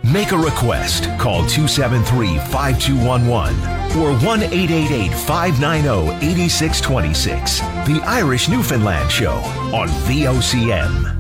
Make a request. Call 273-5211 or 1-888-590-8626. The Irish Newfoundland Show on VOCM.